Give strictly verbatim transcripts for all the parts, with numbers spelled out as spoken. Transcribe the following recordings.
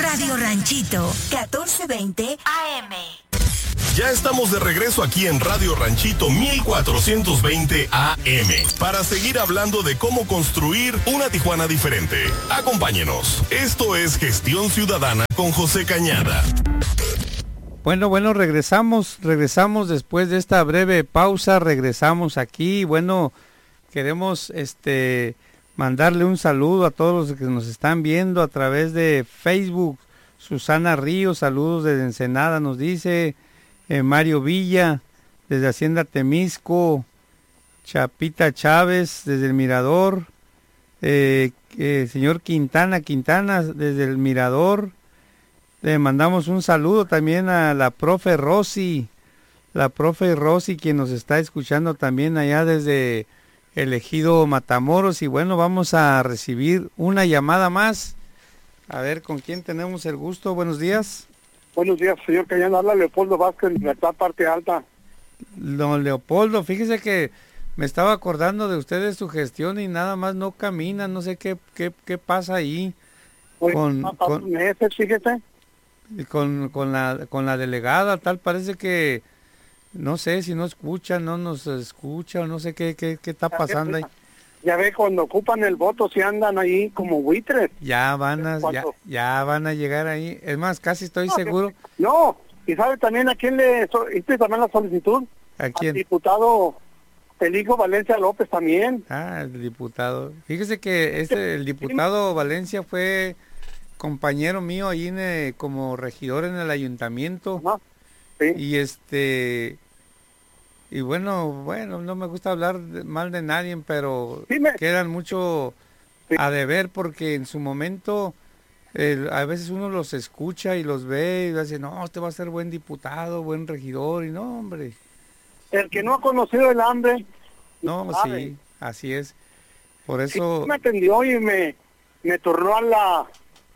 Radio Ranchito, catorce veinte A M. Ya estamos de regreso aquí en Radio Ranchito mil cuatrocientos veinte A M para seguir hablando de cómo construir una Tijuana diferente. Acompáñenos. Esto es Gestión Ciudadana con José Cañada. Bueno, bueno, regresamos, regresamos después de esta breve pausa, regresamos aquí. Bueno, queremos este mandarle un saludo a todos los que nos están viendo a través de Facebook. Susana Ríos, saludos desde Ensenada, nos dice. Eh, Mario Villa, desde Hacienda Temisco. Chapita Chávez, desde el Mirador. Eh, eh, señor Quintana, Quintana, desde el Mirador. Le mandamos un saludo también a la profe Rosy, la profe Rosy, quien nos está escuchando también allá desde el ejido Matamoros. Y bueno, vamos a recibir una llamada más. A ver, ¿con quién tenemos el gusto? Buenos días. Buenos días, señor Cañada. Habla Leopoldo Vázquez, Libertad, Parte Alta. Don Leopoldo, fíjese que me estaba acordando de usted, de su gestión, y nada más no camina, no sé qué qué, qué pasa ahí. Pues, con, con, meses, fíjese. Con, con, la, con la delegada, tal, parece que, no sé si no escucha, no nos escucha, no sé qué, qué, qué está pasando ahí. Ya ve, cuando ocupan el voto, si andan ahí como buitres. Ya van a, ya, ya van a llegar ahí. Es más, casi estoy no, seguro. No, y sabe también a quién le hice también la solicitud. ¿A quién? Al diputado Elijo Valencia López también. Ah, el diputado. Fíjese que este, el diputado Valencia fue compañero mío ahí en, eh, como regidor en el ayuntamiento. Ajá, sí. Y este... Y bueno, bueno, no me gusta hablar de, mal de nadie, pero sí me... quedan mucho sí. a deber, porque en su momento eh, a veces uno los escucha y los ve y dice, no, usted va a ser buen diputado, buen regidor, y no, hombre. El que no ha conocido el hambre. No, sabe. Sí, así es. Por eso... Sí, me atendió y me, me turnó a la,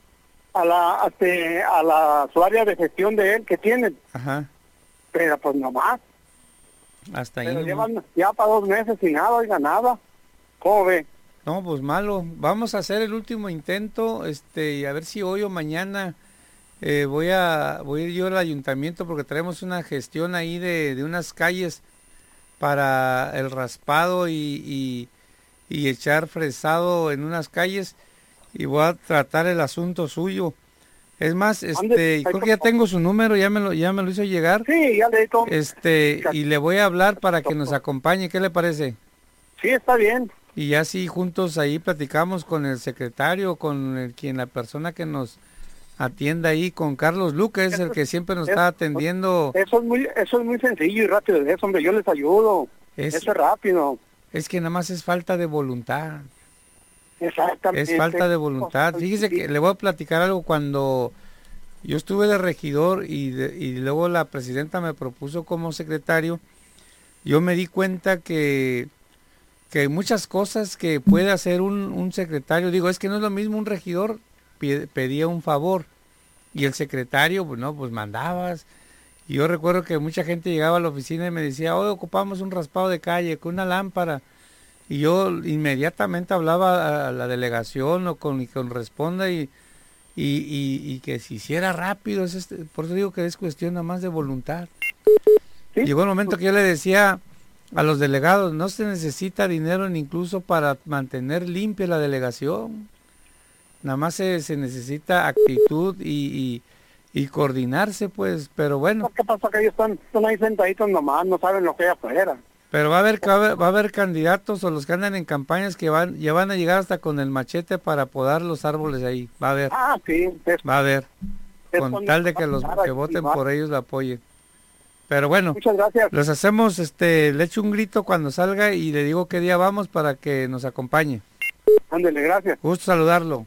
a la, a, a la, su área de gestión de él que tienen. Ajá. Pero pues nomás. Hasta ahí. Pero llevan ya para dos meses y nada, oiga, nada. ¿Cómo ve? No, pues malo. Vamos a hacer el último intento, este, y a ver si hoy o mañana eh, voy a voy a ir yo al ayuntamiento, porque traemos una gestión ahí de, de unas calles para el raspado y, y, y echar fresado en unas calles, y voy a tratar el asunto suyo. Es más, este, creo que ya tengo su número, ya me lo, ya me lo hizo llegar. Sí, ya le digo. Este, y le voy a hablar para que nos acompañe, ¿qué le parece? Sí, está bien. Y ya sí, juntos ahí platicamos con el secretario, con el, quien, la persona que nos atienda ahí, con Carlos Luque, es el que siempre nos está atendiendo. Eso es muy, eso es muy sencillo y rápido, eso, hombre, yo les ayudo. Es, eso es rápido. Es que nada más es falta de voluntad. Exactamente. Es falta de voluntad. Fíjese que le voy a platicar algo. Cuando yo estuve de regidor y, de, y luego la presidenta me propuso como secretario, yo me di cuenta que, que hay muchas cosas que puede hacer un, un secretario. Digo, es que no es lo mismo un regidor pedía un favor y el secretario, pues no, pues mandabas. Y yo recuerdo que mucha gente llegaba a la oficina y me decía, hoy ocupamos un raspado de calle con una lámpara. Y yo inmediatamente hablaba a la delegación o con quien responda y, y, y, y que se hiciera rápido. Es este, por eso digo que es cuestión nada más de voluntad. ¿Sí? Llegó el momento que yo le decía a los delegados, no se necesita dinero ni incluso para mantener limpia la delegación. Nada más se, se necesita actitud y, y, y coordinarse, pues, pero bueno. ¿Qué pasa? Que ellos están, están ahí sentaditos nomás, no saben lo que hay afuera. Pero va a haber, va a haber, va a haber candidatos o los que andan en campañas que van, ya van a llegar hasta con el machete para podar los árboles ahí. Va a haber. Ah, sí. Es, va a haber. Con tal de que los que voten por ellos la apoyen. Pero bueno. Muchas gracias. Les hacemos, este, le echo un grito cuando salga y le digo qué día vamos para que nos acompañe. Ándele, gracias. Gusto saludarlo.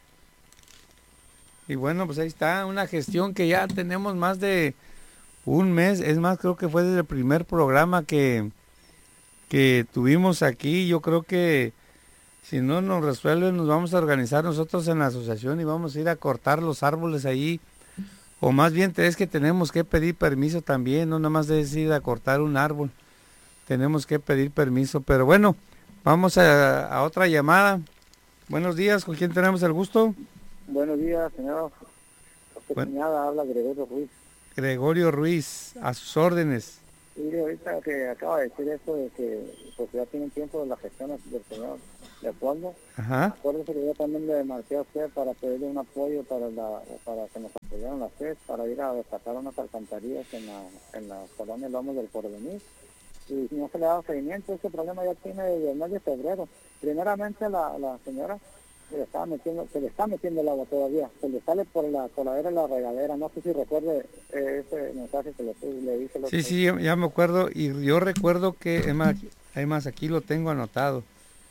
Y bueno, pues ahí está, una gestión que ya tenemos más de un mes. Es más, creo que fue desde el primer programa que... que tuvimos aquí. Yo creo que si no nos resuelven nos vamos a organizar nosotros en la asociación y vamos a ir a cortar los árboles ahí, o más bien es que tenemos que pedir permiso también, no nada más de ir a cortar un árbol, tenemos que pedir permiso. Pero bueno, vamos a, a otra llamada. Buenos días, ¿con quién tenemos el gusto? Buenos días, señor Tu Bueno. cuñada habla Gregorio Ruiz. Gregorio Ruiz, a sus órdenes. Y ahorita que acaba de decir esto de que pues ya tienen tiempo de las gestiones del señor Leopoldo, Ajá. acuérdese que yo también le marqué a usted para pedirle un apoyo para la para que nos apoyaran las C E S, para ir a destacar unas alcantarillas en la, en la colonia Lomos del Porvenir. Y no se le ha dado seguimiento. Ese problema ya tiene desde el mes de febrero. Primeramente la, la señora se le, estaba metiendo, se le está metiendo el agua todavía, se le sale por la coladera de la regadera. No sé si recuerde eh, ese mensaje que le, le hice. Sí, sí, ya, ya me acuerdo, y yo recuerdo que, es más, es más, aquí lo tengo anotado.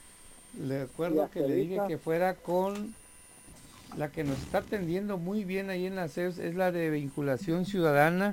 Le recuerdo que le dije que fuera con la que nos está atendiendo muy bien ahí en la C E S, es la de vinculación ciudadana,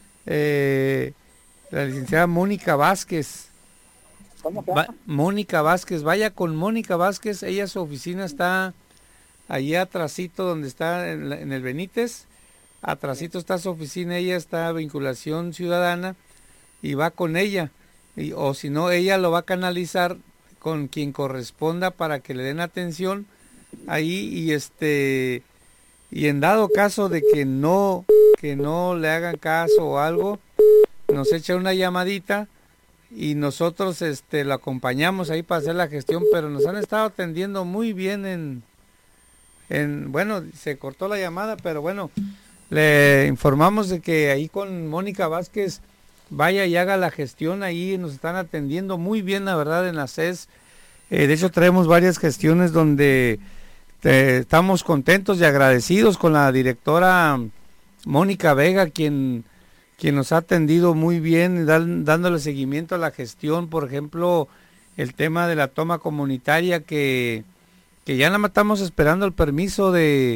eh, la licenciada Mónica Vázquez. ¿Cómo se Va, llama? Mónica Vázquez, vaya con Mónica Vázquez, ella su oficina está allí atrasito donde está en, la, en el Benítez, atrasito está su oficina, ella está vinculación ciudadana y va con ella, y, o si no ella lo va a canalizar con quien corresponda para que le den atención ahí y este y en dado caso de que no que no le hagan caso o algo, nos echa una llamadita y nosotros este lo acompañamos ahí para hacer la gestión, pero nos han estado atendiendo muy bien en en bueno, se cortó la llamada, pero bueno, le informamos de que ahí con Mónica Vázquez vaya y haga la gestión ahí, nos están atendiendo muy bien, la verdad, en la C E S. Eh, de hecho traemos varias gestiones donde eh, estamos contentos y agradecidos con la directora Mónica Vega, quien quien nos ha atendido muy bien, dan, dándole seguimiento a la gestión, por ejemplo, el tema de la toma comunitaria, que, que ya nada más estamos esperando el permiso de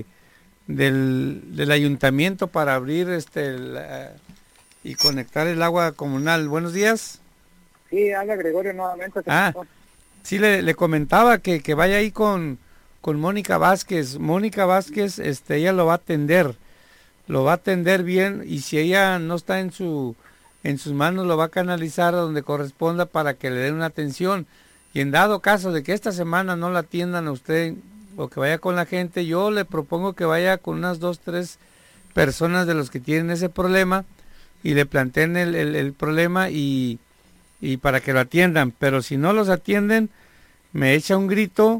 del, del ayuntamiento para abrir este la, y conectar el agua comunal. Buenos días. Sí, habla Gregorio nuevamente. Ah, sí, le, le comentaba que, que vaya ahí con, con Mónica Vázquez. Mónica Vázquez, este, ella lo va a atender. Lo va a atender bien y si ella no está en su en sus manos lo va a canalizar a donde corresponda para que le den una atención. Y en dado caso de que esta semana no la atiendan a usted o que vaya con la gente, yo le propongo que vaya con unas dos, tres personas de los que tienen ese problema y le planteen el, el, el problema y, y para que lo atiendan. Pero si no los atienden, me echa un grito,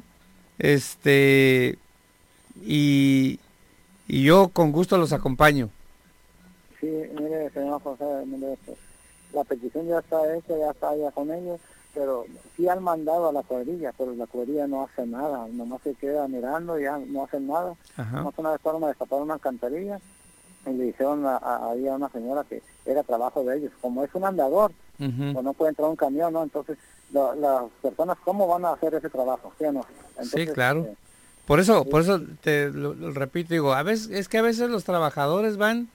este y y yo con gusto los acompaño. Sí, mire, señor José, mire, la petición ya está hecha, ya está allá con ellos, pero sí han mandado a la cuadrilla, pero la cuadrilla no hace nada, nomás se queda mirando y ya no hacen nada. Ajá. No una vez fueron a destapar una alcantarilla y le dijeron a, a, ahí a una señora que era trabajo de ellos. Como es un andador, Uh-huh. pues no puede entrar un camión, ¿no? Entonces, lo, las personas, ¿cómo van a hacer ese trabajo? ¿Sí o no? Entonces, sí, claro. Eh, Por eso, por eso te lo, lo repito, digo, a veces es que a veces los trabajadores van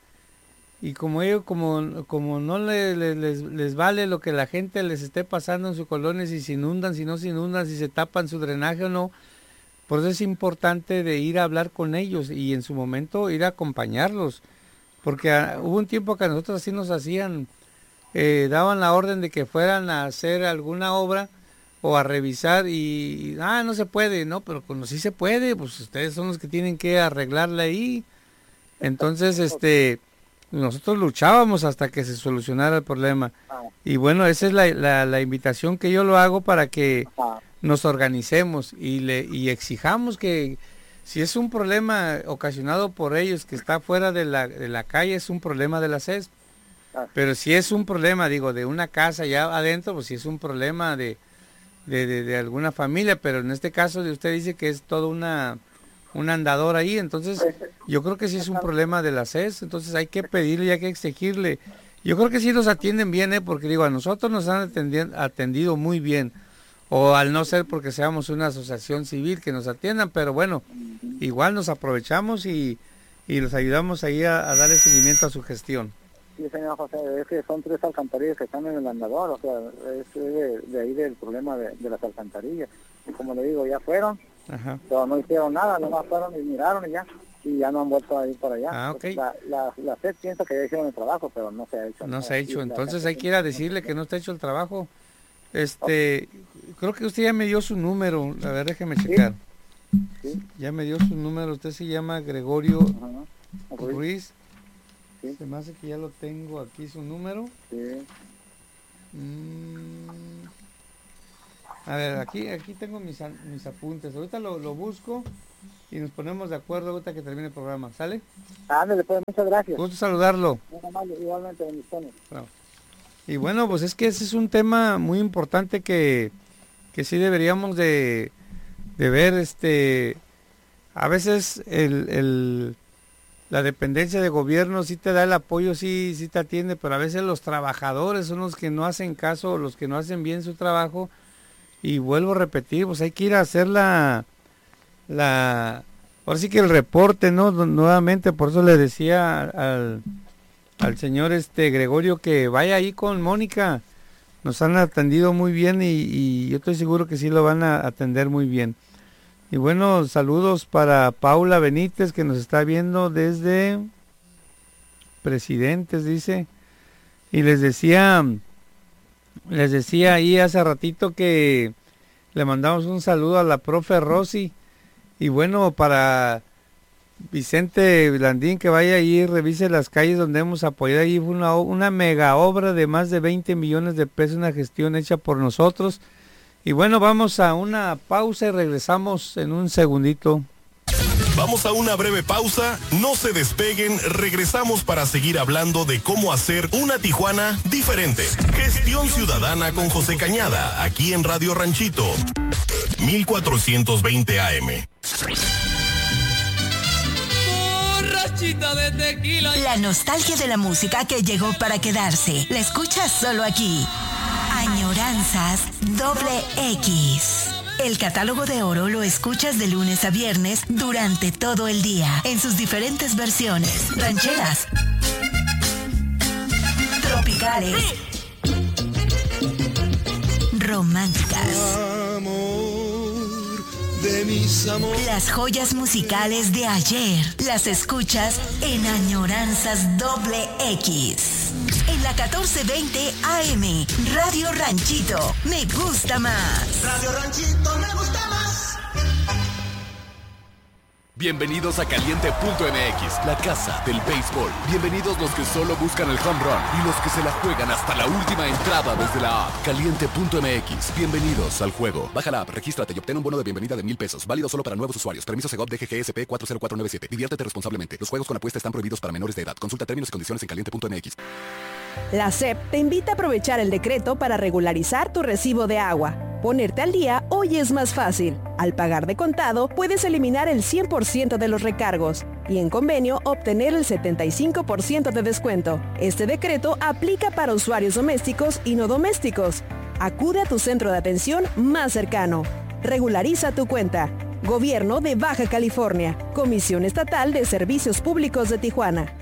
y como ellos, como como no le, le- les, les vale lo que la gente les esté pasando en su colonia, si se inundan, si no se inundan, si se tapan su drenaje o no, por eso es importante de ir a hablar con ellos y en su momento ir a acompañarlos, porque ah, hubo un tiempo que a nosotros así nos hacían, eh, daban la orden de que fueran a hacer alguna obra o a revisar y, ah, no se puede, no, pero cuando sí se puede, pues ustedes son los que tienen que arreglarla ahí. Entonces, este, nosotros luchábamos hasta que se solucionara el problema. ah, Y bueno, esa es la, la, la invitación que yo lo hago para que ah, nos organicemos y le y exijamos que si es un problema ocasionado por ellos que está fuera de la, de la calle, es un problema de la C E S. ah, Pero si es un problema, digo, de una casa ya adentro, pues si es un problema de de, de, de alguna familia, pero en este caso de usted dice que es todo una un andador ahí, entonces yo creo que sí es un problema de la C E S, entonces hay que pedirle y hay que exigirle. Yo creo que sí nos atienden bien, ¿eh? Porque digo, a nosotros nos han atendido, atendido muy bien, o al no ser porque seamos una asociación civil que nos atiendan, pero bueno, igual nos aprovechamos y, y los ayudamos ahí a, a darle seguimiento a su gestión. sí, señor José, es que son tres alcantarillas que están en el andador, o sea, es de, de ahí del problema de, de las alcantarillas. Y como le digo, ya fueron, Ajá. pero no hicieron nada, nomás fueron y miraron y ya, y ya no han vuelto a ir por allá. Ah, ok. La, la, la C E D piensa que ya hicieron el trabajo, pero no se ha hecho. No nada. se ha hecho, Y la- entonces la- hay que ir a decirle que no está hecho el trabajo. Este, creo que usted ya me dio su número, a ver, déjeme checar. Sí. Ya me dio su número, usted se llama Gregorio Ajá. Ruiz. Ruiz. Sí. Se me hace que ya lo tengo aquí su número. Sí. Mm. A ver, aquí aquí tengo mis, mis apuntes. Ahorita lo, lo busco y nos ponemos de acuerdo ahorita que termine el programa. ¿Sale? Ándale, pues, muchas gracias. Gusto saludarlo. Muy amable, igualmente, bendiciones. Bueno. Y bueno, pues es que ese es un tema muy importante que, que sí deberíamos de, de ver. Este, a veces el, el, la dependencia de gobierno sí te da el apoyo, sí, sí te atiende, pero a veces los trabajadores son los que no hacen caso, los que no hacen bien su trabajo. Y vuelvo a repetir, pues hay que ir a hacer la, la, ahora sí que el reporte, ¿no? Nuevamente, por eso le decía al, al señor este Gregorio que vaya ahí con Mónica. Nos han atendido muy bien y, y yo estoy seguro que sí lo van a atender muy bien. Y bueno, saludos para Paula Benítez que nos está viendo desde Presidentes, dice. Y les decía... Les decía ahí hace ratito que le mandamos un saludo a la profe Rosy. Y bueno, para Vicente Blandín que vaya ahí y revise las calles donde hemos apoyado. Ahí fue una, una mega obra de más de veinte millones de pesos, una gestión hecha por nosotros. Y bueno, vamos a una pausa y regresamos en un segundito. Vamos a una breve pausa, no se despeguen, regresamos para seguir hablando de cómo hacer una Tijuana diferente. Gestión Ciudadana con José Cañada, aquí en Radio Ranchito, mil cuatrocientos veinte A M. Borrachita de tequila. La nostalgia de la música que llegó para quedarse. La escuchas solo aquí. Añoranzas Doble X. El catálogo de oro lo escuchas de lunes a viernes durante todo el día, en sus diferentes versiones. Rancheras, tropicales, románticas. Amor de mis amores. Las joyas musicales de ayer las escuchas en Añoranzas Doble X. En la catorce veinte A M, Radio Ranchito, me gusta más. Radio Ranchito, me gusta más. Bienvenidos a Caliente punto M X, la casa del béisbol. Bienvenidos los que solo buscan el home run y los que se la juegan hasta la última entrada desde la app. Caliente punto M X, bienvenidos al juego. Baja la app, regístrate y obtén un bono de bienvenida de mil pesos. Válido solo para nuevos usuarios. Permiso Segov D G G S P cuatro cero cuatro nueve siete. Diviértete responsablemente. Los juegos con apuesta están prohibidos para menores de edad. Consulta términos y condiciones en caliente punto M X. La S E P te invita a aprovechar el decreto para regularizar tu recibo de agua. Ponerte al día hoy es más fácil. Al pagar de contado, puedes eliminar el cien por ciento de los recargos y en convenio obtener el setenta y cinco por ciento de descuento. Este decreto aplica para usuarios domésticos y no domésticos. Acude a tu centro de atención más cercano. Regulariza tu cuenta. Gobierno de Baja California. Comisión Estatal de Servicios Públicos de Tijuana.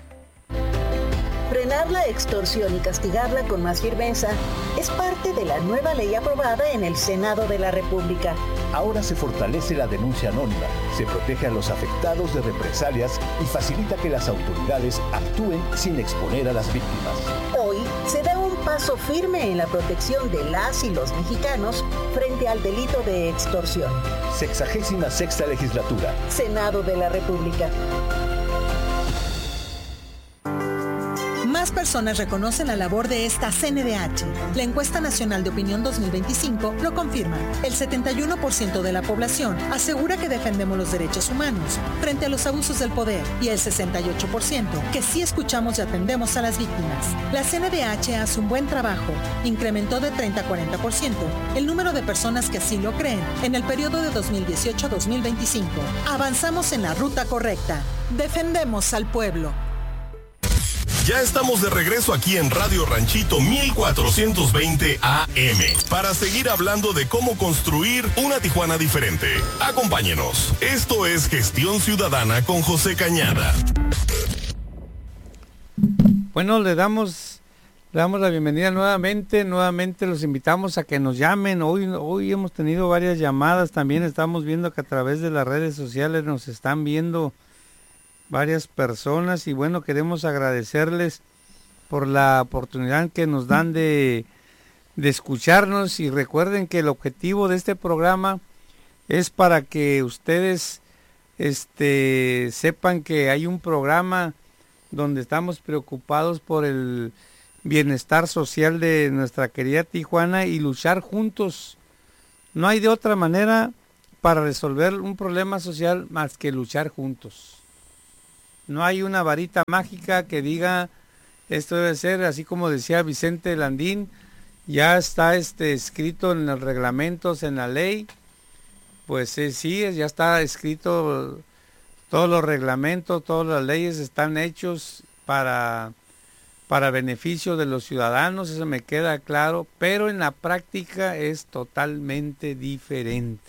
Frenar la extorsión y castigarla con más firmeza es parte de la nueva ley aprobada en el Senado de la República. Ahora se fortalece la denuncia anónima, se protege a los afectados de represalias y facilita que las autoridades actúen sin exponer a las víctimas. Hoy se da un paso firme en la protección de las y los mexicanos frente al delito de extorsión. Sexagésima sexta legislatura. Senado de la República. Más personas reconocen la labor de esta C N D H. La encuesta nacional de opinión dos mil veinticinco lo confirma. El setenta y uno por ciento de la población asegura que defendemos los derechos humanos frente a los abusos del poder y el sesenta y ocho por ciento que sí escuchamos y atendemos a las víctimas. La C N D H hace un buen trabajo. Incrementó de treinta a cuarenta por ciento el número de personas que así lo creen en el periodo de dos mil dieciocho a dos mil veinticinco. Avanzamos en la ruta correcta. Defendemos al pueblo. Ya estamos de regreso aquí en Radio Ranchito mil cuatrocientos veinte A M para seguir hablando de cómo construir una Tijuana diferente. Acompáñenos. Esto es Gestión Ciudadana con José Cañada. Bueno, le damos, le damos la bienvenida nuevamente. Nuevamente los invitamos a que nos llamen. Hoy, hoy hemos tenido varias llamadas. También estamos viendo que a través de las redes sociales nos están viendo varias personas y bueno, queremos agradecerles por la oportunidad que nos dan de, de escucharnos y recuerden que el objetivo de este programa es para que ustedes este, sepan que hay un programa donde estamos preocupados por el bienestar social de nuestra querida Tijuana y luchar juntos. No hay de otra manera para resolver un problema social más que luchar juntos. No hay una varita mágica que diga esto debe ser, así como decía Vicente Landín, ya está este escrito en los reglamentos, en la ley. Pues eh, sí, ya está escrito, todos los reglamentos, todas las leyes están hechos para, para beneficio de los ciudadanos, eso me queda claro, pero en la práctica es totalmente diferente.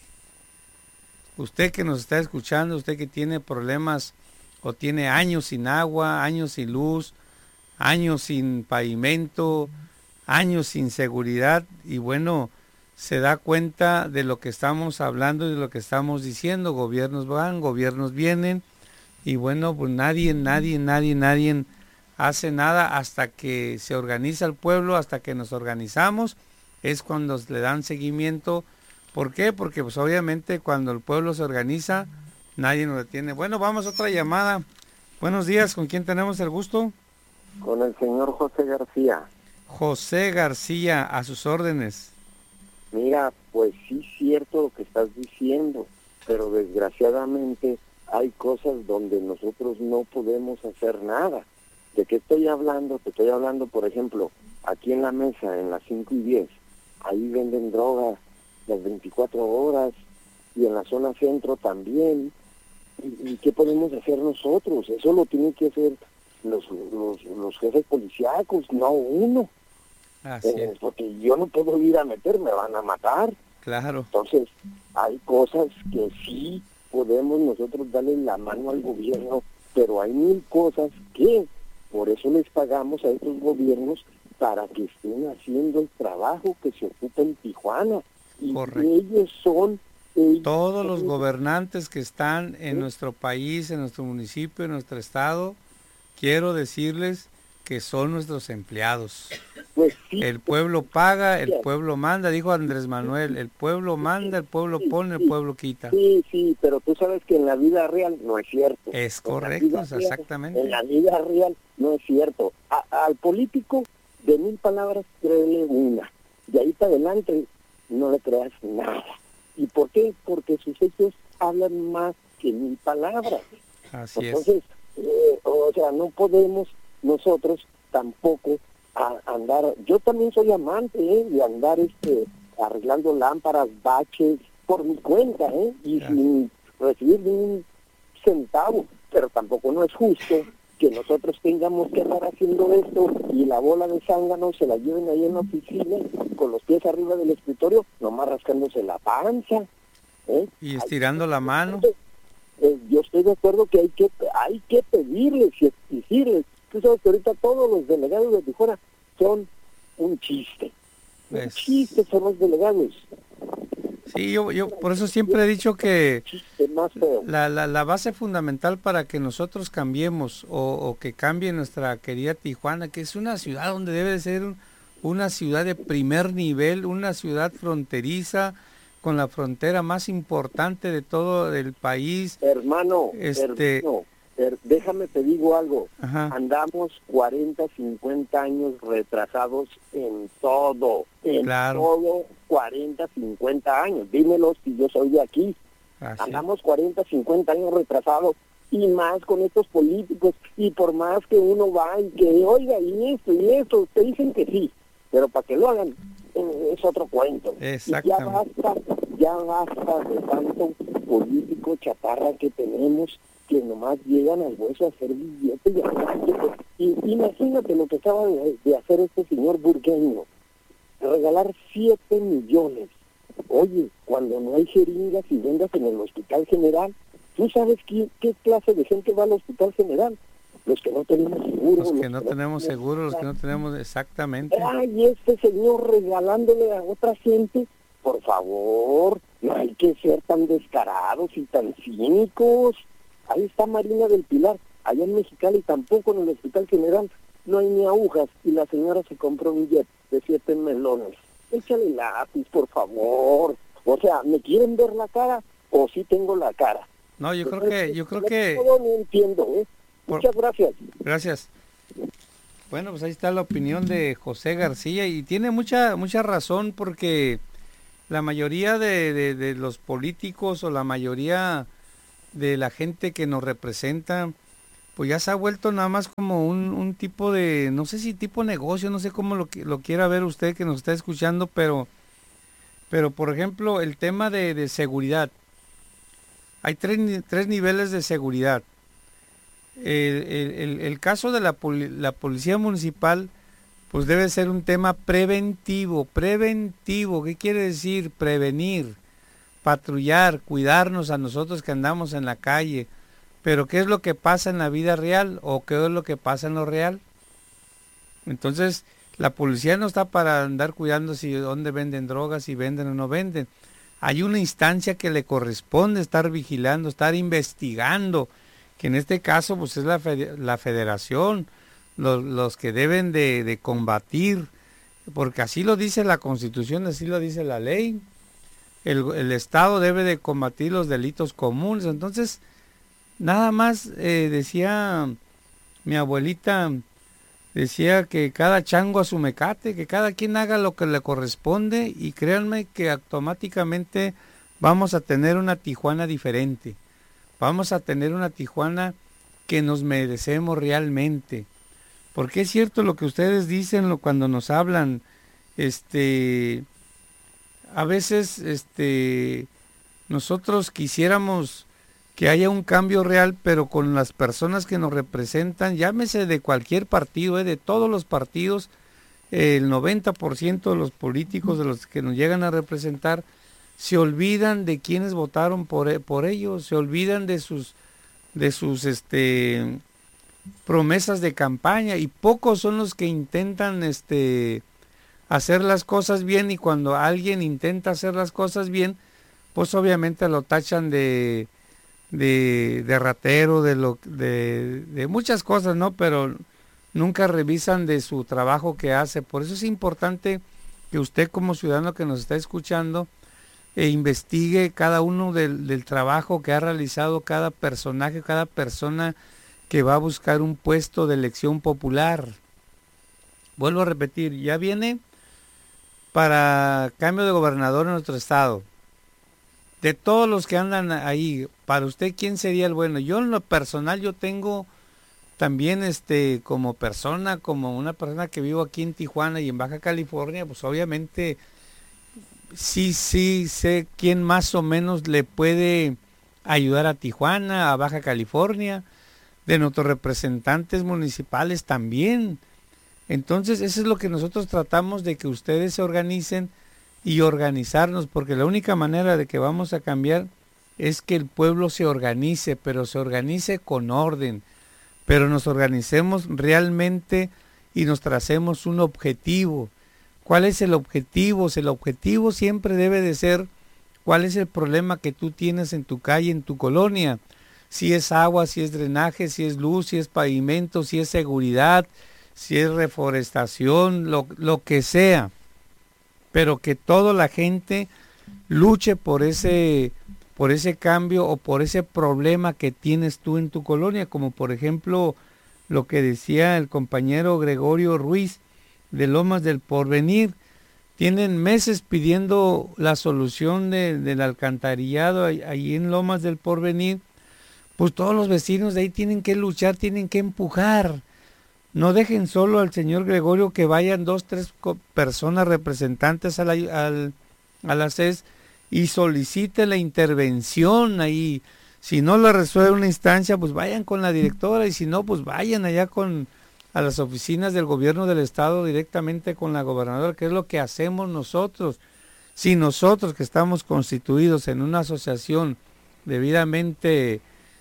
Usted que nos está escuchando, usted que tiene problemas o tiene años sin agua, años sin luz, años sin pavimento, años sin seguridad, y bueno, se da cuenta de lo que estamos hablando y de lo que estamos diciendo. Gobiernos van, gobiernos vienen, y bueno, pues nadie, nadie, nadie, nadie hace nada hasta que se organiza el pueblo, hasta que nos organizamos, es cuando le dan seguimiento. ¿Por qué? Porque pues obviamente cuando el pueblo se organiza, nadie nos detiene. Bueno, vamos a otra llamada. Buenos días, ¿con quién tenemos el gusto? Con el señor José García. José García, a sus órdenes. Mira, pues sí es cierto lo que estás diciendo, pero desgraciadamente hay cosas donde nosotros no podemos hacer nada. ¿De qué estoy hablando? Te estoy hablando, por ejemplo, aquí en la mesa, en las cinco y diez, ahí venden drogas las veinticuatro horas, y en la zona centro también. ¿Y, y qué podemos hacer nosotros? Eso lo tienen que hacer los, los, los jefes policíacos, no uno. Así eh, es. Porque yo no puedo ir a meter, me van a matar. Claro. Entonces, hay cosas que sí podemos nosotros darle la mano al gobierno, pero hay mil cosas que por eso les pagamos a estos gobiernos para que estén haciendo el trabajo que se ocupa en Tijuana. Y Correcto. ellos son... Ellos Todos los son... gobernantes que están en ¿Sí? nuestro país, en nuestro municipio, en nuestro estado, quiero decirles que son nuestros empleados. Pues sí, el pueblo paga, el sí. pueblo manda, dijo Andrés Manuel, el pueblo manda, el pueblo Sí, pone, sí. el pueblo quita. Sí, sí, pero tú sabes que en la vida real no es cierto. Es En la correcto, vida es real- exactamente. En la vida real no es cierto. A- al político, de mil palabras, créele una. De ahí para adelante, no le creas nada. ¿Y por qué? Porque sus hechos hablan más que mil palabras. Así es. Entonces, eh, o sea, no podemos nosotros tampoco a- andar... Yo también soy amante ¿eh? de andar este arreglando lámparas, baches, por mi cuenta, ¿eh? y Ya. sin recibir ni un centavo, pero tampoco no es justo que nosotros tengamos que estar haciendo esto y la bola de zángano se la lleven ahí en la oficina con los pies arriba del escritorio, nomás rascándose la panza. ¿eh? Y estirando la mano. Eh, yo estoy de acuerdo que hay que hay que pedirles y exigirles. Tú sabes que ahorita todos los delegados de Tijuana son un chiste. Un Es- chiste son los delegados. Sí, yo, yo por eso siempre he dicho que Chiste más feo. la, la, la base fundamental para que nosotros cambiemos o, o que cambie nuestra querida Tijuana, que es una ciudad donde debe de ser un- una ciudad de primer nivel, una ciudad fronteriza, con la frontera más importante de todo el país. Hermano, Este- hermano, her- déjame te digo algo. Ajá. Andamos cuarenta, cincuenta años retrasados en todo. En Claro. todo, cuarenta, cincuenta años. Dímelo si yo soy de aquí. Así es. Andamos cuarenta, cincuenta años retrasados y más con estos políticos. Y por más que uno va y que, oiga, y esto y esto, te dicen que sí. Pero para que lo hagan eh, es otro cuento. Y ya Exactamente. basta, ya basta de tanto político chatarra que tenemos que nomás llegan al hueso a hacer billetes y a hacer billetes. Y imagínate lo que acaba de, de hacer este señor burgueño, regalar siete millones. Oye, cuando no hay jeringas y vendas en el Hospital General, ¿tú sabes qué, qué clase de gente va al Hospital General? Los que no tenemos seguro. Los que no tenemos seguro, los que no tenemos exactamente. Ay, este señor regalándole a otra gente, por favor, no hay que ser tan descarados y tan cínicos. Ahí está Marina del Pilar, allá en Mexicali, tampoco en el Hospital General no hay ni agujas, y la señora se compró un jet de siete melones. Échale lápiz, por favor. O sea, ¿me quieren ver la cara o sí tengo la cara? No, yo creo que, yo creo que... No entiendo, ¿eh? Muchas Por... gracias. Gracias. Bueno, pues ahí está la opinión de José García y tiene mucha, mucha razón porque la mayoría de, de, de los políticos o la mayoría de la gente que nos representa, pues ya se ha vuelto nada más como un, un tipo de, no sé si tipo negocio, no sé cómo lo, lo quiera ver usted que nos está escuchando, pero, pero por ejemplo, el tema de, de seguridad. Hay tres, tres niveles de seguridad. El, el, el caso de la, poli, la policía municipal, pues debe ser un tema preventivo. Preventivo, ¿qué quiere decir? Prevenir, patrullar, cuidarnos a nosotros que andamos en la calle. Pero ¿qué es lo que pasa en la vida real o qué es lo que pasa en lo real? Entonces, la policía no está para andar cuidando si dónde venden drogas, si venden o no venden. Hay una instancia que le corresponde estar vigilando, estar investigando, que en este caso pues es la, fede la federación, los, los que deben de, de combatir, porque así lo dice la Constitución, así lo dice la ley. El, el Estado debe de combatir los delitos comunes. Entonces, nada más eh, decía mi abuelita, decía que cada chango a su mecate, que cada quien haga lo que le corresponde y créanme que automáticamente vamos a tener una Tijuana diferente. Vamos a tener una Tijuana que nos merecemos realmente. Porque es cierto lo que ustedes dicen lo, cuando nos hablan, este, a veces este, nosotros quisiéramos que haya un cambio real, pero con las personas que nos representan, llámese de cualquier partido, eh, de todos los partidos, eh, el noventa por ciento de los políticos de los que nos llegan a representar, se olvidan de quienes votaron por, por ellos, se olvidan de sus, de sus este, promesas de campaña, y pocos son los que intentan este, hacer las cosas bien, y cuando alguien intenta hacer las cosas bien, pues obviamente lo tachan de... de, de ratero, de, lo, de, de muchas cosas, ¿no? Pero nunca revisan de su trabajo que hace. Por eso es importante que usted como ciudadano que nos está escuchando, eh, investigue cada uno del, del trabajo que ha realizado cada personaje, cada persona que va a buscar un puesto de elección popular. Vuelvo a repetir, ya viene para cambio de gobernador en nuestro estado. De todos los que andan ahí, para usted, ¿quién sería el bueno? Yo en lo personal, yo tengo también este como persona, como una persona que vivo aquí en Tijuana y en Baja California, pues obviamente sí, sí sé quién más o menos le puede ayudar a Tijuana, a Baja California, de nuestros representantes municipales también. Entonces, eso es lo que nosotros tratamos de que ustedes se organicen y organizarnos, porque la única manera de que vamos a cambiar es que el pueblo se organice, pero se organice con orden, pero nos organicemos realmente y nos tracemos un objetivo. ¿Cuál es el objetivo? El objetivo siempre debe de ser cuál es el problema que tú tienes en tu calle, en tu colonia. Si es agua, si es drenaje, si es luz, si es pavimento, si es seguridad, si es reforestación, lo, lo que sea. Pero que toda la gente luche por ese, por ese cambio o por ese problema que tienes tú en tu colonia, como por ejemplo lo que decía el compañero Gregorio Ruiz de Lomas del Porvenir. Tienen meses pidiendo la solución de, del alcantarillado ahí en Lomas del Porvenir. Pues todos los vecinos de ahí tienen que luchar, tienen que empujar. No dejen solo al señor Gregorio, que vayan dos, tres personas representantes a la, al, a la C E S y soliciten la intervención ahí. Si no lo resuelve una instancia, pues vayan con la directora, y si no, pues vayan allá con a las oficinas del gobierno del estado directamente con la gobernadora, que es lo que hacemos nosotros. Si nosotros que estamos constituidos en una asociación debidamente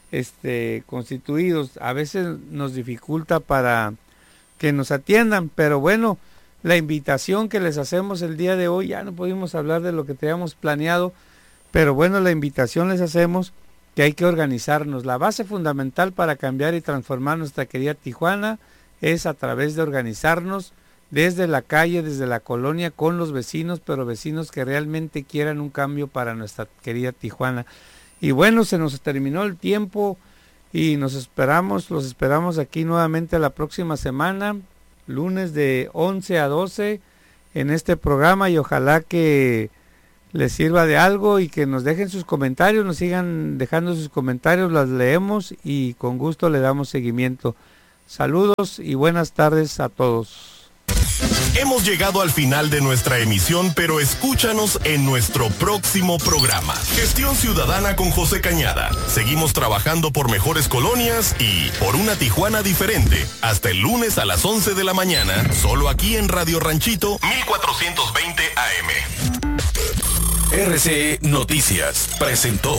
este, constituidos, a veces nos dificulta para que nos atiendan, pero bueno, la invitación que les hacemos el día de hoy, ya no pudimos hablar de lo que teníamos planeado, pero bueno, la invitación les hacemos que hay que organizarnos. La base fundamental para cambiar y transformar nuestra querida Tijuana es a través de organizarnos desde la calle, desde la colonia, con los vecinos, pero vecinos que realmente quieran un cambio para nuestra querida Tijuana. Y bueno, se nos terminó el tiempo y nos esperamos, los esperamos aquí nuevamente la próxima semana, lunes de once a doce en este programa, y ojalá que les sirva de algo y que nos dejen sus comentarios, nos sigan dejando sus comentarios, las leemos y con gusto le damos seguimiento. Saludos y buenas tardes a todos. Hemos llegado al final de nuestra emisión, pero escúchanos en nuestro próximo programa. Gestión Ciudadana con José Cañada. Seguimos trabajando por mejores colonias y por una Tijuana diferente. Hasta el lunes a las once de la mañana, solo aquí en Radio Ranchito mil cuatrocientos veinte A M. R C E Noticias presentó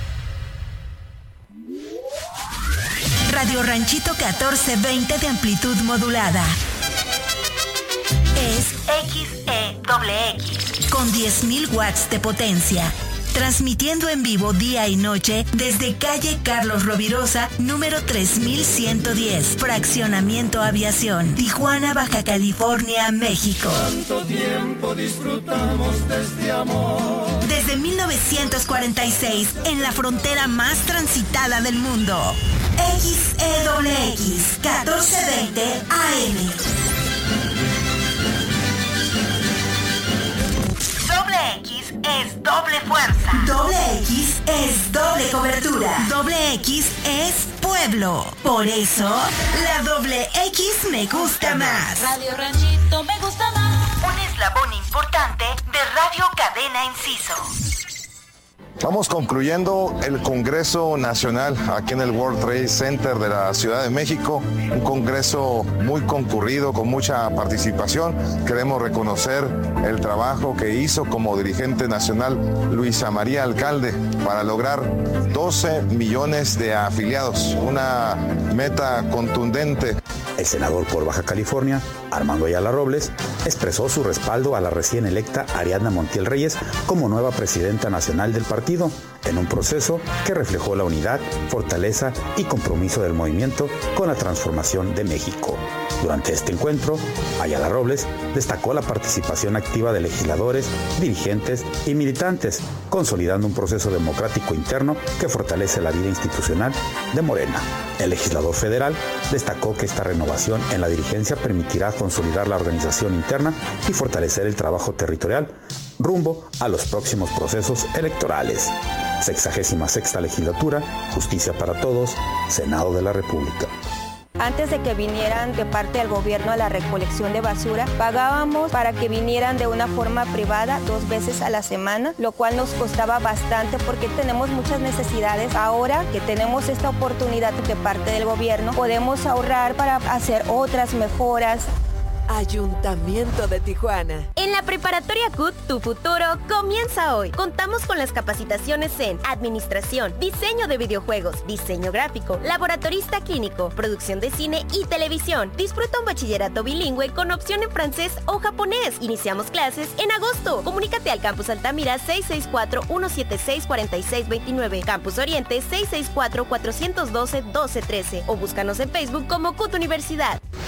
Radio Ranchito catorce veinte de amplitud modulada. Es X E X con diez mil watts de potencia. Transmitiendo en vivo día y noche desde calle Carlos Rovirosa, número tres mil ciento diez, Fraccionamiento Aviación, Tijuana, Baja California, México. Tanto tiempo disfrutamos de este amor. Desde mil novecientos cuarenta y seis, en la frontera más transitada del mundo. X E X, catorce veinte A M. Doble X es doble fuerza. Doble X es doble cobertura. Doble X es pueblo. Por eso, la doble X me gusta más. Radio Ranchito me gusta más. Un eslabón importante de Radio Cadena Inciso. Vamos concluyendo el Congreso Nacional aquí en el World Trade Center de la Ciudad de México, un congreso muy concurrido, con mucha participación. Queremos reconocer el trabajo que hizo como dirigente nacional Luisa María Alcalde para lograr doce millones de afiliados, una meta contundente. El senador por Baja California, Armando Ayala Robles, expresó su respaldo a la recién electa Ariadna Montiel Reyes como nueva presidenta nacional del partido, en un proceso que reflejó la unidad, fortaleza y compromiso del movimiento con la transformación de México. Durante este encuentro, Ayala Robles destacó la participación activa de legisladores, dirigentes y militantes, consolidando un proceso democrático interno que fortalece la vida institucional de Morena. El legislador federal destacó que esta renovación en la dirigencia permitirá consolidar la organización interna y fortalecer el trabajo territorial rumbo a los próximos procesos electorales. Sexagésima sexta legislatura, Justicia para Todos, Senado de la República. Antes de que vinieran de parte del gobierno a la recolección de basura, pagábamos para que vinieran de una forma privada dos veces a la semana, lo cual nos costaba bastante porque tenemos muchas necesidades. Ahora que tenemos esta oportunidad de parte del gobierno, podemos ahorrar para hacer otras mejoras. Ayuntamiento de Tijuana. En la Preparatoria C U T, tu futuro comienza hoy. Contamos con las capacitaciones en Administración, Diseño de Videojuegos, Diseño Gráfico, Laboratorista Clínico, Producción de Cine y Televisión. Disfruta un bachillerato bilingüe con opción en francés o japonés. Iniciamos clases en agosto. Comunícate al Campus Altamira seis seis cuatro, uno siete seis, cuatro seis dos nueve, Campus Oriente seis seis cuatro, cuatro uno dos, uno dos uno tres o búscanos en Facebook como C U T Universidad.